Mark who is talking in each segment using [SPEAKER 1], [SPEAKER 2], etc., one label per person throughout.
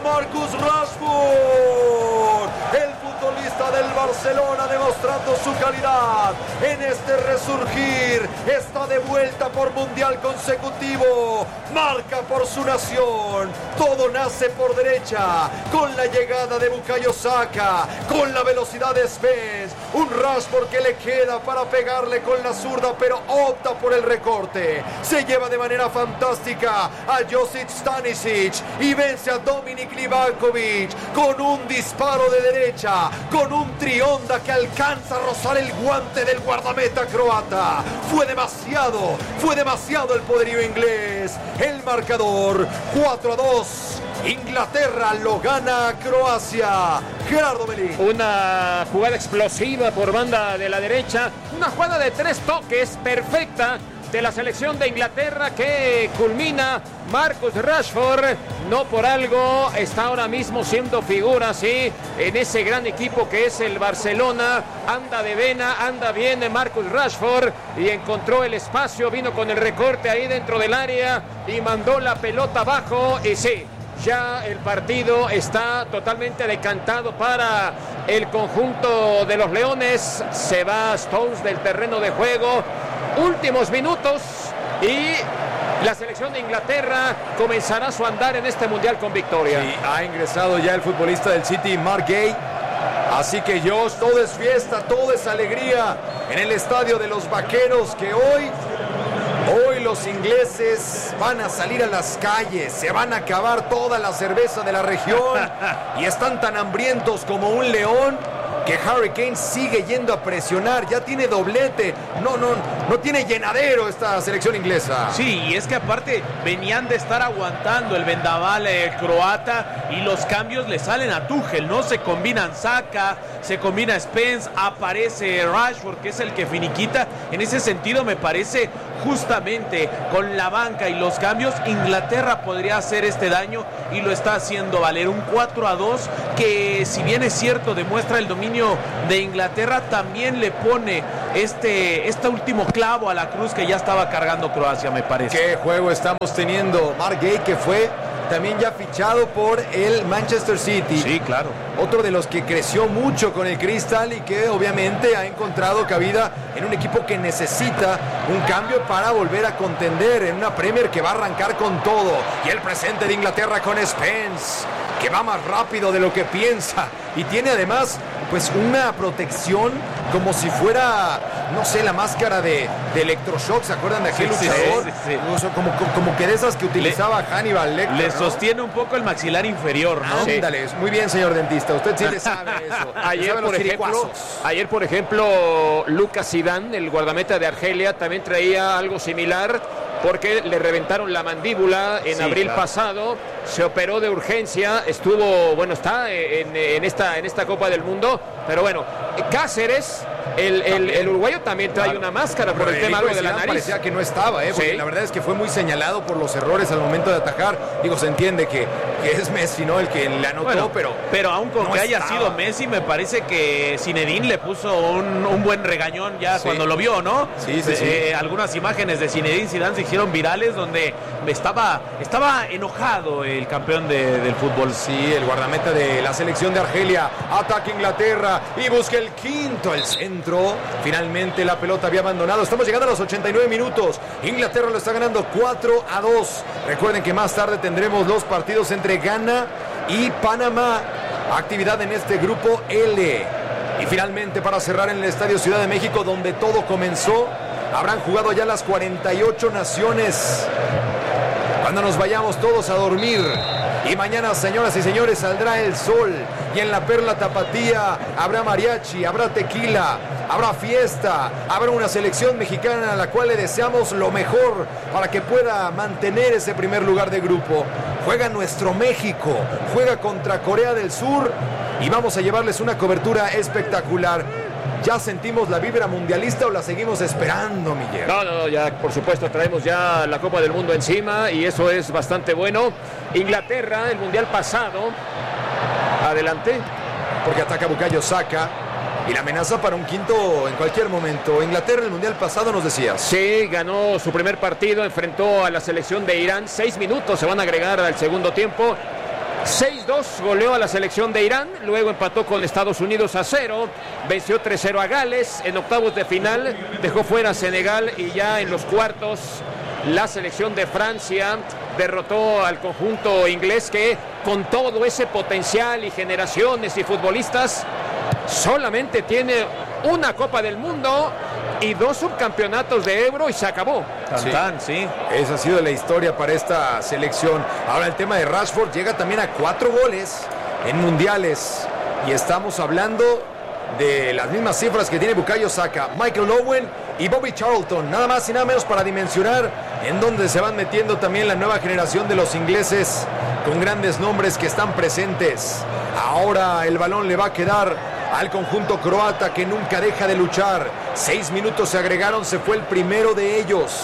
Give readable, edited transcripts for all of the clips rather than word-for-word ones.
[SPEAKER 1] Marcus Rashford, el futbolista del Barcelona demostrando su calidad en este resurgir, está de vuelta por mundial consecutivo, marca por su nación, todo nace por derecha, con la llegada de Bukayo Saka, con la velocidad de Spence, un Rashford que le queda para pegarle con la zurda, pero opta por el recorte, se lleva de manera fantástica a Josip Stanisic y vence a Dominik Livakovic con un disparo de derecha, con un trionda que alcanza a rozar el guante del guardameta croata. Fue demasiado el poderío inglés. El marcador 4-2. Inglaterra lo gana Croacia. Gerardo Melín.
[SPEAKER 2] Una jugada explosiva por banda de la derecha. Una jugada de 3 toques perfecta de la selección de Inglaterra que culmina Marcus Rashford. No por algo está ahora mismo siendo figura, sí, en ese gran equipo que es el Barcelona. Anda de vena, anda bien Marcus Rashford y encontró el espacio, vino con el recorte ahí dentro del área y mandó la pelota abajo y sí, ya el partido está totalmente decantado para el conjunto de los Leones. Se va Stones del terreno de juego. Últimos minutos y la selección de Inglaterra comenzará su andar en este mundial con victoria.
[SPEAKER 1] Sí, ha ingresado ya el futbolista del City, Mark Gay. Así que Josh, todo es fiesta, todo es alegría en el estadio de los Vaqueros, que hoy los ingleses van a salir a las calles, se van a acabar toda la cerveza de la región y están tan hambrientos como un león que Harry Kane sigue yendo a presionar, ya tiene doblete, no tiene llenadero esta selección inglesa.
[SPEAKER 3] Sí, y es que aparte venían de estar aguantando el vendaval croata y los cambios le salen a Tuchel, ¿no? Se combinan Saka, se combina Spence, aparece Rashford, que es el que finiquita. En ese sentido me parece justamente con la banca y los cambios, Inglaterra podría hacer este daño y lo está haciendo valer. Un 4-2 que, si bien es cierto, demuestra el dominio de Inglaterra, también le pone este último clavo a la cruz que ya estaba cargando Croacia, me parece.
[SPEAKER 1] ¿Qué juego estamos teniendo? Mark Gay, que fue también ya fichado por el Manchester City.
[SPEAKER 3] Sí, claro.
[SPEAKER 1] Otro de los que creció mucho con el Crystal y que obviamente ha encontrado cabida en un equipo que necesita un cambio para volver a contender en una Premier que va a arrancar con todo. Y el presente de Inglaterra con Spence, que va más rápido de lo que piensa y tiene además pues una protección como si fuera, no sé, la máscara de electroshock. ¿Se acuerdan de aquel luchador?
[SPEAKER 3] Sí.
[SPEAKER 1] Como que de esas que utilizaba Hannibal Lecter,
[SPEAKER 3] le
[SPEAKER 1] ¿no?
[SPEAKER 3] sostiene un poco el maxilar inferior, ¿no?
[SPEAKER 1] Ándale, muy bien, señor dentista, usted sí le sabe eso.
[SPEAKER 2] Ayer, por ejemplo, Lucas Zidane, el guardameta de Argelia, también traía algo similar porque le reventaron la mandíbula en abril pasado, se operó de urgencia, está en esta Copa del Mundo, pero bueno, Cáceres, el uruguayo también trae una máscara por el tema de la nariz.
[SPEAKER 1] Parecía que no estaba, porque la verdad es que fue muy señalado por los errores al momento de atajar. Digo, se entiende que es Messi, ¿no?, el que le anotó,
[SPEAKER 3] bueno, pero aun con
[SPEAKER 1] no
[SPEAKER 3] que haya
[SPEAKER 1] estaba.
[SPEAKER 3] sido Messi, me parece que Zinedine le puso un buen regañón ya cuando lo vio, ¿no?
[SPEAKER 1] Sí.
[SPEAKER 3] Algunas imágenes de Zinedine Zidane se hicieron virales donde estaba enojado el campeón del fútbol.
[SPEAKER 1] Sí, el guardameta de la selección de Argelia ataca Inglaterra y busca el quinto, el centro. Finalmente la pelota había abandonado. Estamos llegando a los 89 minutos. Inglaterra lo está ganando 4-2. Recuerden que más tarde tendremos los partidos entre Ghana y Panamá. Actividad en este grupo L. Y finalmente, para cerrar, en el Estadio Ciudad de México, donde todo comenzó, habrán jugado ya las 48 naciones. Cuando nos vayamos todos a dormir. Y mañana, señoras y señores, saldrá el sol. Y en la Perla Tapatía habrá mariachi, habrá tequila, habrá fiesta, habrá una selección mexicana a la cual le deseamos lo mejor para que pueda mantener ese primer lugar de grupo. Juega nuestro México, juega contra Corea del Sur y vamos a llevarles una cobertura espectacular. ¿Ya sentimos la vibra mundialista o la seguimos esperando, Miguel?
[SPEAKER 2] No, ya por supuesto traemos ya la Copa del Mundo encima y eso es bastante bueno. Inglaterra, el mundial pasado, adelante.
[SPEAKER 1] Porque ataca Bukayo Saka y la amenaza para un quinto en cualquier momento. Inglaterra, el mundial pasado, nos decías.
[SPEAKER 2] Sí, ganó su primer partido, enfrentó a la selección de Irán. 6 minutos se van a agregar al segundo tiempo. 6-2 goleó a la selección de Irán, luego empató con Estados Unidos a 0, venció 3-0 a Gales, en octavos de final dejó fuera a Senegal y ya en los cuartos la selección de Francia derrotó al conjunto inglés que con todo ese potencial y generaciones y futbolistas solamente tiene una Copa del Mundo y 2 subcampeonatos de Euro y se acabó.
[SPEAKER 1] Sí. Esa ha sido la historia para esta selección. Ahora el tema de Rashford llega también a 4 goles en mundiales y estamos hablando de las mismas cifras que tiene Bukayo Saka, Michael Owen y Bobby Charlton, nada más y nada menos para dimensionar en donde se van metiendo también la nueva generación de los ingleses con grandes nombres que están presentes. Ahora el balón le va a quedar al conjunto croata que nunca deja de luchar. 6 minutos se agregaron, se fue el primero de ellos.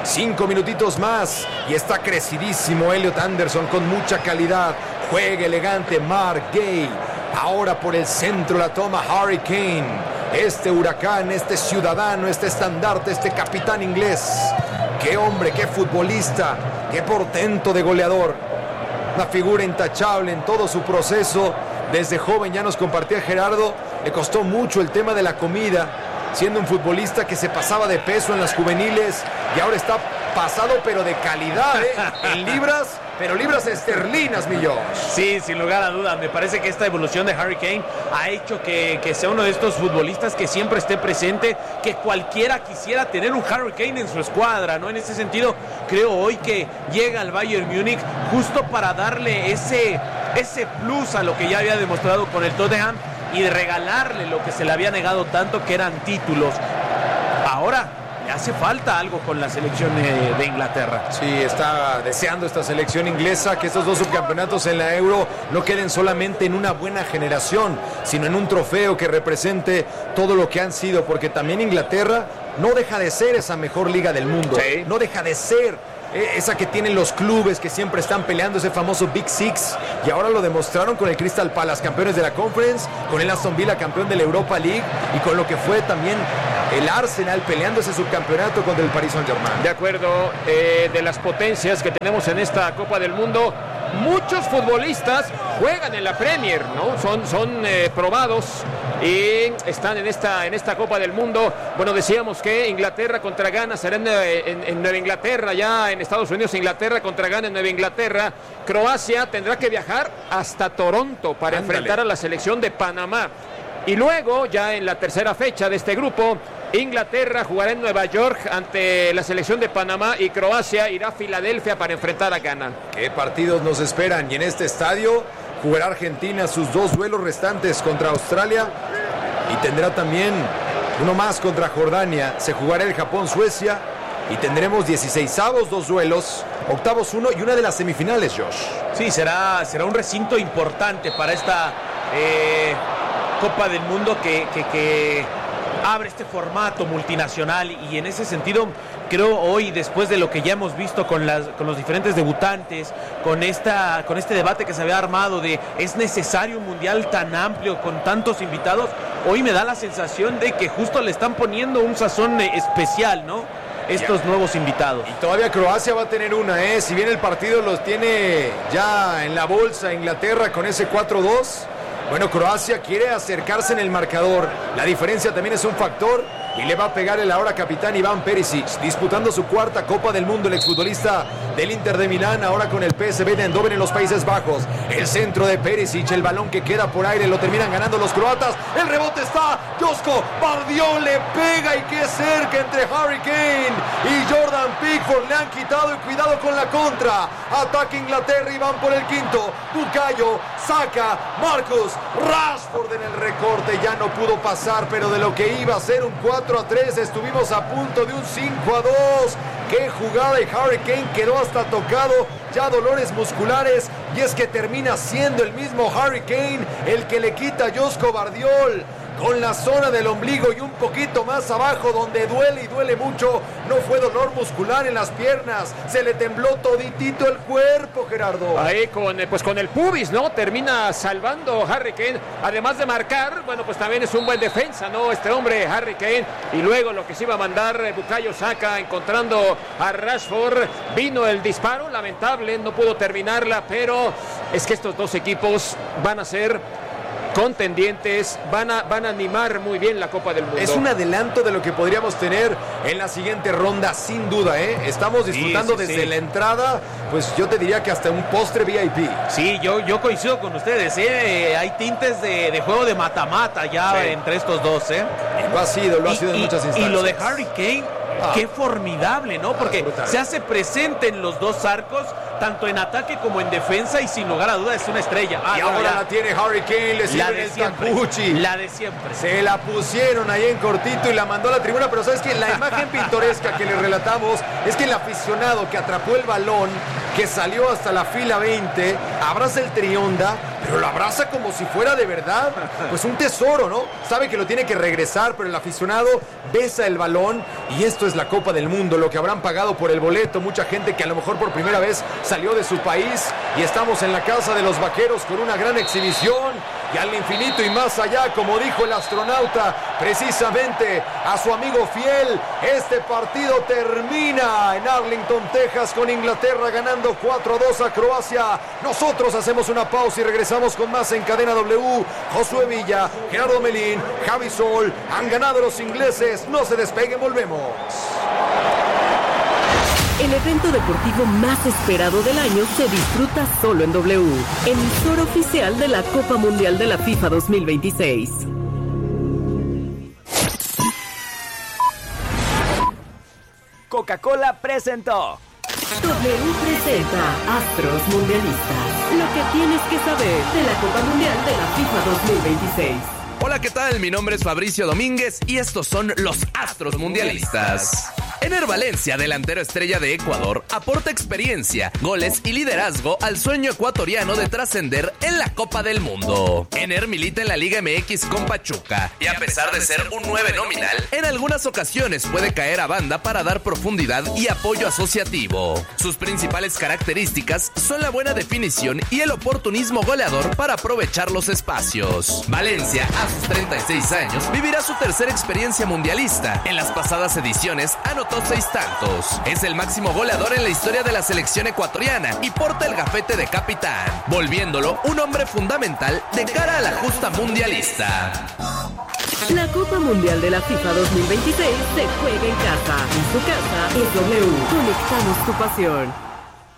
[SPEAKER 1] 5 minutitos más y está crecidísimo Elliot Anderson con mucha calidad. Juega elegante Mark Gay. Ahora por el centro la toma Harry Kane. Este huracán, este ciudadano, este estandarte, este capitán inglés. Qué hombre, qué futbolista, qué portento de goleador. Una figura intachable en todo su proceso. Desde joven ya nos compartía Gerardo, le costó mucho el tema de la comida, siendo un futbolista que se pasaba de peso en las juveniles y ahora está pasado pero de calidad, en libras, pero libras esterlinas, mi Josh.
[SPEAKER 3] Sí, sin lugar a dudas, me parece que esta evolución de Harry Kane ha hecho que sea uno de estos futbolistas que siempre esté presente, que cualquiera quisiera tener un Harry Kane en su escuadra, ¿no? En ese sentido, creo hoy que llega al Bayern Múnich justo para darle ese plus a lo que ya había demostrado con el Tottenham y de regalarle lo que se le había negado tanto, que eran títulos. Ahora le hace falta algo con la selección de Inglaterra.
[SPEAKER 1] Sí, está deseando esta selección inglesa que estos 2 subcampeonatos en la Euro no queden solamente en una buena generación, sino en un trofeo que represente todo lo que han sido, porque también Inglaterra no deja de ser esa mejor liga del mundo,
[SPEAKER 2] sí.
[SPEAKER 1] No deja de ser esa que tienen los clubes que siempre están peleando, ese famoso Big Six, y ahora lo demostraron con el Crystal Palace, campeones de la Conference, con el Aston Villa, campeón de la Europa League, y con lo que fue también el Arsenal peleando ese subcampeonato contra el Paris Saint-Germain.
[SPEAKER 2] De acuerdo, de las potencias que tenemos en esta Copa del Mundo, muchos futbolistas juegan en la Premier, ¿no? Son probados y están en esta Copa del Mundo. Bueno, decíamos que Inglaterra contra Ghana será en Nueva Inglaterra, ya en Estados Unidos. Inglaterra contra Ghana en Nueva Inglaterra. Croacia tendrá que viajar hasta Toronto para enfrentar a la selección de Panamá. Y luego, ya en la tercera fecha de este grupo, Inglaterra jugará en Nueva York ante la selección de Panamá y Croacia irá a Filadelfia para enfrentar a Ghana.
[SPEAKER 1] ¿Qué partidos nos esperan? Y en este estadio jugará Argentina sus 2 duelos restantes contra Australia y tendrá también uno más contra Jordania. Se jugará el Japón-Suecia y tendremos 16avos 2 duelos, octavos 1 y una de las semifinales, Josh.
[SPEAKER 3] Sí, será un recinto importante para esta Copa del Mundo que abre este formato multinacional, y en ese sentido creo hoy, después de lo que ya hemos visto con los diferentes debutantes, con este debate que se había armado de ¿es necesario un mundial tan amplio con tantos invitados? Hoy me da la sensación de que justo le están poniendo un sazón especial, ¿no? Estos nuevos invitados.
[SPEAKER 1] Y todavía Croacia va a tener una, si bien el partido los tiene ya en la bolsa Inglaterra con ese 4-2. Bueno, Croacia quiere acercarse en el marcador. La diferencia también es un factor y le va a pegar el ahora capitán Iván Perisic, disputando su 4ª Copa del Mundo, el exfutbolista del Inter de Milán, ahora con el PSV de Eindhoven en los Países Bajos. El centro de Perisic, el balón que queda por aire, lo terminan ganando los croatas. El rebote está, Josko Bardiol le pega y qué cerca entre Harry Kane y Jordan Pickford. Le han quitado y cuidado con la contra. Ataca Inglaterra y van por el 5º. Bukayo, Saka, Marcus Rashford en el recorte, ya no pudo pasar, pero de lo que iba a ser un 4-3 estuvimos a punto de un 5-2. Qué jugada, y Harry Kane quedó hasta tocado, ya dolores musculares, y es que termina siendo el mismo Harry Kane el que le quita a Josko Bardiol con la zona del ombligo y un poquito más abajo donde duele y duele mucho. No fue dolor muscular en las piernas, se le tembló toditito el cuerpo, Gerardo.
[SPEAKER 2] Ahí con el pubis, ¿no? Termina salvando Harry Kane, además de marcar. Bueno, pues también es un buen defensa, ¿no? Este hombre, Harry Kane. Y luego lo que se iba a mandar Bukayo Saka encontrando a Rashford. Vino el disparo, lamentable, no pudo terminarla, pero es que estos dos equipos van a ser contendientes, van a animar muy bien la Copa del Mundo.
[SPEAKER 1] Es un adelanto de lo que podríamos tener en la siguiente ronda, sin duda, ¿eh? Estamos disfrutando desde la entrada, pues yo te diría que hasta un postre VIP.
[SPEAKER 3] Sí, yo coincido con ustedes, ¿eh? Hay tintes de juego de mata-mata ya entre estos dos, ¿eh?
[SPEAKER 1] Y lo ha sido en muchas instancias.
[SPEAKER 3] Y lo de Harry Kane, qué formidable, ¿no? Porque se hace presente en los dos arcos, tanto en ataque como en defensa, y sin lugar a dudas es una estrella.
[SPEAKER 1] Y ahora la tiene Harry Kane, le sirve el tacuchi.
[SPEAKER 3] La de siempre.
[SPEAKER 1] Se la pusieron ahí en cortito y la mandó a la tribuna, pero ¿sabes qué? La imagen pintoresca que le relatamos es que el aficionado que atrapó el balón, que salió hasta la fila 20, abraza el trionda, pero lo abraza como si fuera de verdad, pues un tesoro, ¿no? Sabe que lo tiene que regresar, pero el aficionado besa el balón, y esto es la Copa del Mundo, lo que habrán pagado por el boleto, mucha gente que a lo mejor por primera vez salió de su país, y estamos en la casa de los vaqueros con una gran exhibición, y al infinito y más allá, como dijo el astronauta, precisamente a su amigo fiel. Este partido termina en Arlington, Texas, con Inglaterra ganando 4-2 a Croacia. Nosotros hacemos una pausa y regresamos con más en Cadena W. Josué Villa, Gerardo Melín, Javi Sol, han ganado los ingleses. No se despeguen, volvemos.
[SPEAKER 4] El evento deportivo más esperado del año se disfruta solo en W, emisora oficial de la Copa Mundial de la FIFA 2026.
[SPEAKER 5] Coca-Cola presentó.
[SPEAKER 4] W presenta Astros Mundialistas. Lo que tienes que saber de la Copa Mundial de la FIFA 2026.
[SPEAKER 6] Hola, ¿qué tal? Mi nombre es Fabricio Domínguez y estos son los Astros Mundialistas. Ener Valencia, delantero estrella de Ecuador, aporta experiencia, goles y liderazgo al sueño ecuatoriano de trascender en la Copa del Mundo. Ener milita en la Liga MX con Pachuca y a pesar de ser un 9 nominal, en algunas ocasiones puede caer a banda para dar profundidad y apoyo asociativo. Sus principales características son la buena definición y el oportunismo goleador para aprovechar los espacios. Valencia, a sus 36 años, vivirá su tercera experiencia mundialista. En las pasadas ediciones anotó 6 tantos. Es el máximo goleador en la historia de la selección ecuatoriana y porta el gafete de capitán, volviéndolo un hombre fundamental de cara a la justa mundialista.
[SPEAKER 4] La Copa Mundial de la FIFA 2026 se juega en casa. En su casa es W. Conectamos tu pasión.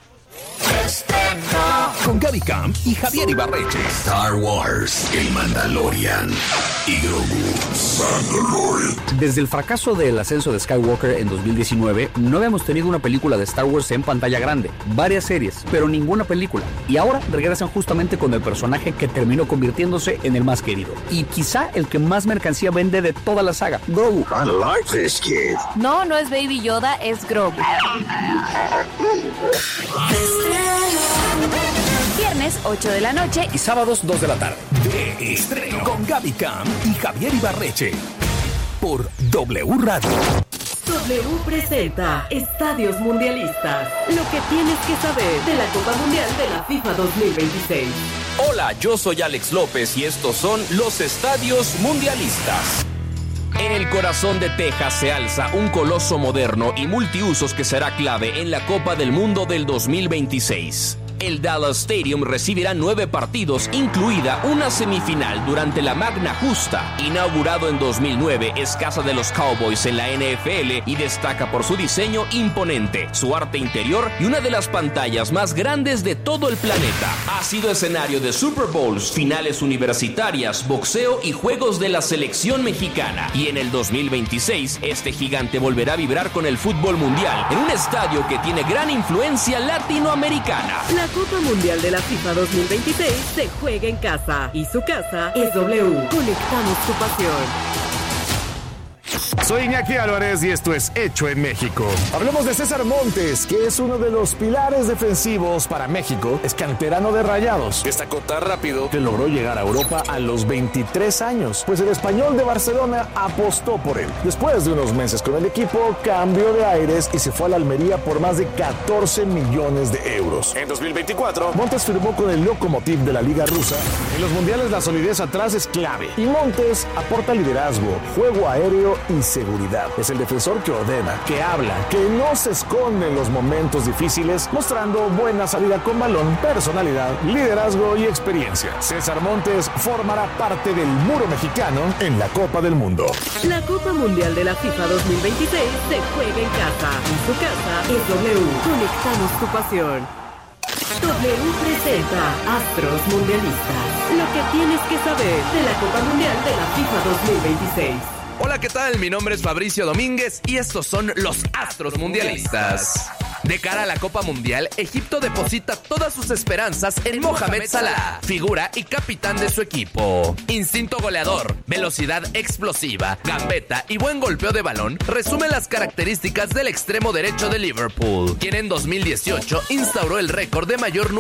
[SPEAKER 7] Con Gaby Camp y Javier Ibarreche.
[SPEAKER 8] Star Wars, el Mandalorian y Grogu.
[SPEAKER 9] Desde el fracaso del ascenso de Skywalker en 2019, no habíamos tenido una película de Star Wars en pantalla grande. Varias series, pero ninguna película. Y ahora regresan justamente con el personaje que terminó convirtiéndose en el más querido. Y quizá el que más mercancía vende de toda la saga, Grogu.
[SPEAKER 8] I like this kid.
[SPEAKER 10] No es Baby Yoda, es Grogu. Viernes 8 de la noche
[SPEAKER 7] Y sábados 2 de la tarde. De estreno con Gaby Camp y Javier Ibarreche. Por W Radio.
[SPEAKER 4] W presenta Estadios Mundialistas. Lo que tienes que saber de la Copa Mundial de la FIFA 2026.
[SPEAKER 11] Hola, yo soy Alex López y estos son los Estadios Mundialistas. En el corazón de Texas se alza un coloso moderno y multiusos que será clave en la Copa del Mundo del 2026. El Dallas Stadium recibirá 9 partidos, incluida una semifinal durante la Magna Justa. Inaugurado en 2009, es casa de los Cowboys en la NFL y destaca por su diseño imponente, su arte interior y una de las pantallas más grandes de todo el planeta. Ha sido escenario de Super Bowls, finales universitarias, boxeo y juegos de la selección mexicana. Y en el 2026, este gigante volverá a vibrar con el fútbol mundial en un estadio que tiene gran influencia latinoamericana.
[SPEAKER 4] La Copa Mundial de la FIFA 2026 se juega en casa y su casa es W. Conectamos tu pasión.
[SPEAKER 12] Soy Iñaki Álvarez y esto es Hecho en México. Hablemos de César Montes, que es uno de los pilares defensivos para México. Es canterano de Rayados. Destacó tan rápido que logró llegar a Europa a los 23 años, pues el Español de Barcelona apostó por él. Después de unos meses con el equipo, cambió de aires y se fue a la Almería por más de 14 millones de euros. En 2024, Montes firmó con el Lokomotiv de la Liga Rusa. En los mundiales la solidez atrás es clave y Montes aporta liderazgo, juego aéreo y seguridad. Es el defensor que ordena, que habla, que no se esconde en los momentos difíciles, mostrando buena salida con balón, personalidad, liderazgo y experiencia. César Montes formará parte del muro mexicano en la Copa del Mundo.
[SPEAKER 4] La Copa Mundial de la FIFA 2026 se juega en casa. En su casa es W. Conectamos tu pasión. W presenta Astros Mundialistas. Lo que tienes que saber de la Copa Mundial de la FIFA 2026.
[SPEAKER 6] Hola, ¿qué tal? Mi nombre es Fabricio Domínguez y estos son los Astros Mundialistas. De cara a la Copa Mundial, Egipto deposita todas sus esperanzas en Mohamed Salah, figura y capitán de su equipo. Instinto goleador, velocidad explosiva, gambeta y buen golpeo de balón resumen las características del extremo derecho de Liverpool, quien en 2018 instauró el récord de mayor número